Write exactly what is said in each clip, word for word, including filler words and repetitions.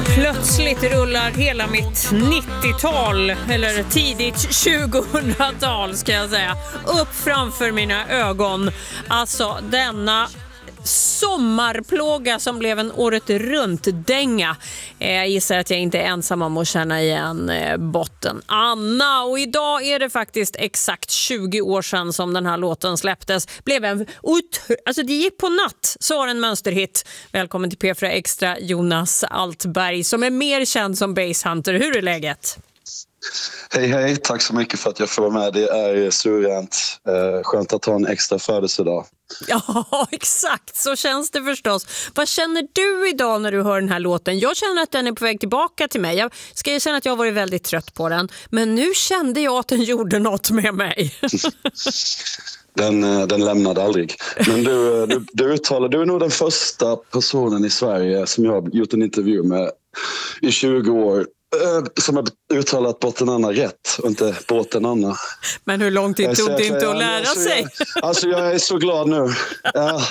Plötsligt rullar hela mitt nittiotal, eller tidigt tjugohundratal ska jag säga, upp framför mina ögon. Alltså denna sommarplåga som blev en året runt dänga. Jag gissar att jag inte är ensam om att känna igen botten. Anna, och idag är det faktiskt exakt tjugo år sedan som den här låten släpptes. Blev en ut- alltså det gick på natt, så var det en mönsterhit. Välkommen till P fyra Extra, Jonas Altberg, som är mer känd som Basshunter. Hur är läget? Hej hej, tack så mycket för att jag får vara med. Det är surrent. Eh, skönt att ha en extra födelsedag. Ja, exakt. Så känns det förstås. Vad känner du idag när du hör den här låten? Jag känner att den är på väg tillbaka till mig. Jag ska erkänna att jag har varit väldigt trött på den. Men nu kände jag att den gjorde något med mig. Den, den lämnade aldrig. Men du, du, du uttalar, du är nog den första personen i Sverige som jag har gjort en intervju med i tjugo år. Som har uttalat botten Anna rätt och inte båten Anna. Men hur lång tid tog det inte att lära alltså, sig? Jag, alltså jag är så glad nu. Ja.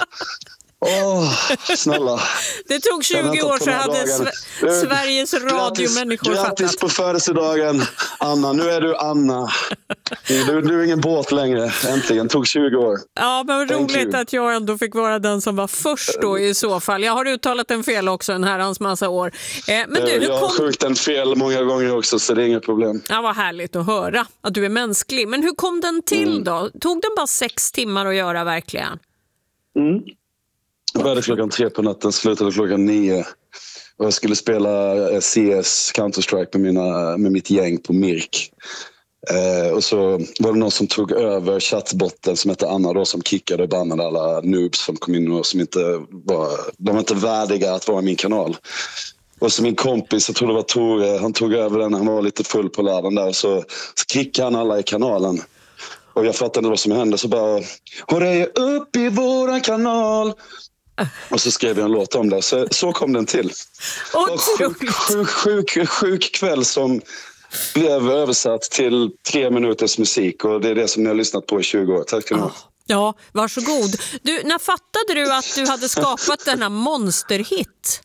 Åh, snälla. Det tog tjugo år så hade Sve- Sveriges radiomänniskor fattat. Grattis på födelsedagen, Anna. Nu är du Anna. Du, du är ingen båt längre. Äntligen. Det tog tjugo år. Ja, men vad roligt att jag ändå fick vara den som var först då i så fall. Jag har uttalat den fel också en herrans massa år. Eh, men du, jag har kom... sjukt den fel många gånger också, så det är inga problem. Ja, vad härligt att höra att du är mänsklig. Men hur kom den till mm. då? Tog den bara sex timmar att göra verkligen? Mm. Jag började klockan tre på natten, slutade klockan nio. Och jag skulle spela C S, Counter-Strike med, mina, med mitt gäng på Mirk. Eh, och så var det någon som tog över chattbotten som hette Anna då, som kickade och bannade alla noobs som kom in och som inte var, de var inte värdiga att vara i min kanal. Och så min kompis, jag tror det var Tore, han tog över den, han var lite full på läraren där. Och så, så kickade han alla i kanalen. Och jag fattade inte vad som hände, så bara hörru, upp i våran kanal. Och så skrev jag en låt om det. Så, så kom den till. Sjuk, sjuk, sjuk, sjuk kväll som blev översatt till tre minuters musik. Och det är det som ni har lyssnat på i tjugo år. Tack ska ni ha. Ja, varsågod. Du, när fattade du att du hade skapat denna monsterhit?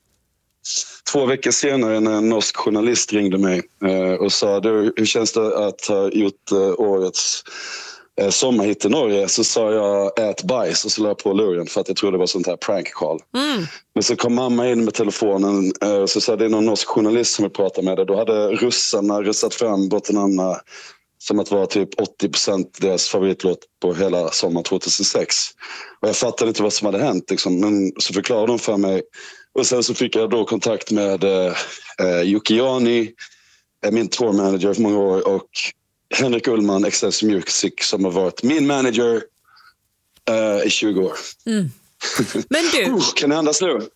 Två veckor senare när en norsk journalist ringde mig och sa, du, hur känns det att ha gjort årets sommarhit i Norge? Så sa jag ät bajs och så la jag på luren för att jag trodde det var sånt här prank call. Mm. Men så kom mamma in med telefonen och så sa det är någon norsk journalist som vill prata med dig. Då hade russarna russat fram botten Anna som att vara typ åttio procent deras favoritlåt på hela sommar tjugohundrasex. Och jag fattade inte vad som hade hänt liksom. Men så förklarade de för mig. Och sen så fick jag då kontakt med eh, Jocke Jani, min tourmanager för många år, och Henrik Ullman, Excel Music, som har varit min manager uh, i tjugo år. Mm. Men du... uh, kan jag andas nu?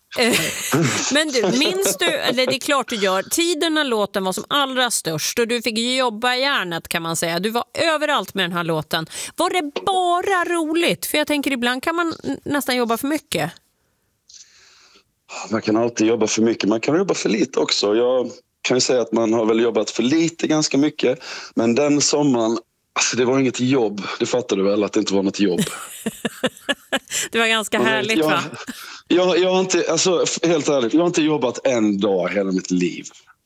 Men du, minns du, eller det är klart du gör, tiden när låten var som allra störst och du fick jobba i järnet kan man säga. Du var överallt med den här låten. Var det bara roligt? För jag tänker ibland kan man nästan jobba för mycket. Man kan alltid jobba för mycket. Man kan jobba för lite också. Jag kan ju säga att man har väl jobbat för lite ganska mycket. Men den sommaren, alltså det var inget jobb. Det fattar du väl att det inte var något jobb. Det var ganska härligt, jag, va? Jag, jag har inte, alltså helt ärligt, jag har inte jobbat en dag hela mitt liv.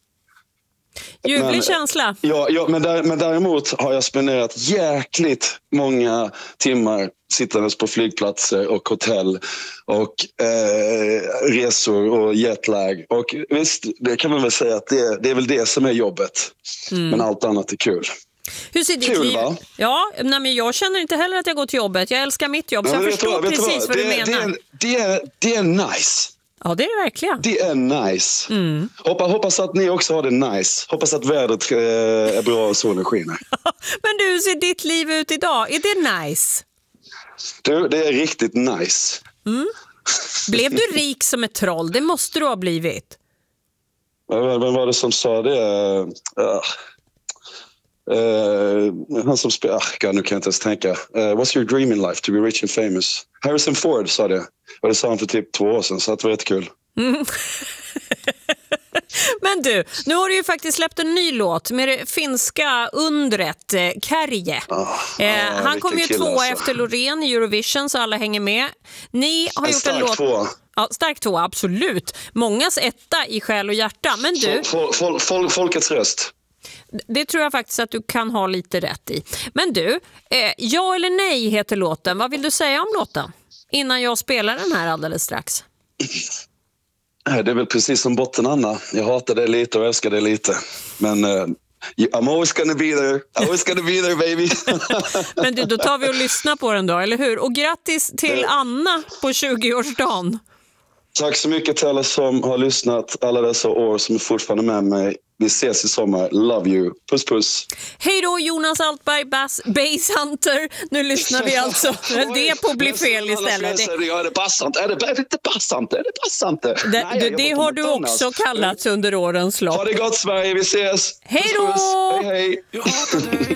Ljuvlig men, känsla. Ja, ja men, där, men däremot har jag spenderat jäkligt många timmar sittandes på flygplatser och hotell och eh, resor och jetlag. Och visst, det kan man väl säga att det, det är väl det som är jobbet. Mm. Men allt annat är kul. Hur ser ditt kul, liv? Va? Ja, nej, men jag känner inte heller att jag går till jobbet. Jag älskar mitt jobb, så jag förstår vad, precis vad, vad du det, menar. Det är, det, är, det är nice. Ja, det är det verkligen. Det är nice. Mm. Hoppas, hoppas att ni också har det nice. Hoppas att vädret eh, är bra och solen skiner. Men du, hur ser ditt liv ut idag? Är det nice? Du, det är riktigt nice. Mm. Blev du rik som ett troll? Det måste du ha blivit. Vem var det som sa det? Uh, uh, han som spelar... Uh, nu kan jag inte ens tänka. Uh, what's your dream in life? To be rich and famous. Harrison Ford sa det. Och det sa han för typ två år sedan, så det var jättekul. Mm. Men du, nu har du ju faktiskt släppt en ny låt med det finska undret eh, Kärje. Oh, eh, oh, han kom ju tvåa alltså. efter Loreen i Eurovision, så alla hänger med. Ni har en gjort en låt. Två. Ja, stark tvåa, absolut. Mångas etta i själ och hjärta. Men du... Fol, fol, fol, folkets röst. Det tror jag faktiskt att du kan ha lite rätt i. Men du, eh, ja eller nej heter låten. Vad vill du säga om låten? Innan jag spelar den här alldeles strax. Det är väl precis som botten Anna. Jag hatar det lite och älskar det lite. Men... Uh... I'm always gonna be there. I'm always gonna be there, baby. Men du, då tar vi och lyssnar på den då, eller hur? Och grattis till Anna på tjugoårsdagen. Tack så mycket till alla som har lyssnat alla dessa år, som är fortfarande med mig. Vi ses i sommar. Love you. Puss, puss. Hej då, Jonas Altberg, Bass, Base Hunter. Nu lyssnar vi alltså. Det på bli fel istället. Det... Ja, det passar inte. Är det, är det passar inte? Är det passar inte? Det, Nej, det, det har du också kallats under årens lopp. Ha det gott, Sverige. Vi ses. Hej då! Hej, hej.